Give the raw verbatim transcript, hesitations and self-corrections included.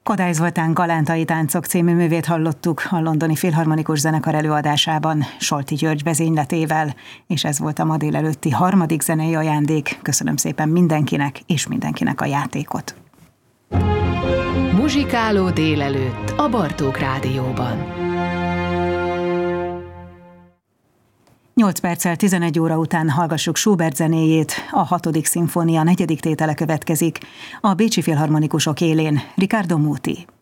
Kodály Zoltán Galántai táncok című művét hallottuk a Londoni Filharmonikus Zenekar előadásában Solti György vezényletével, és ez volt a ma délelőtti harmadik zenei ajándék. Köszönöm szépen mindenkinek, és mindenkinek a játékot. Muzsikáló délelőtt a Bartók Rádióban. nyolc perccel tizenegy óra után hallgassuk Schubert zenéjét, a hatodik szimfónia negyedik tétele következik, a Bécsi Filharmonikusok élén Riccardo Muti.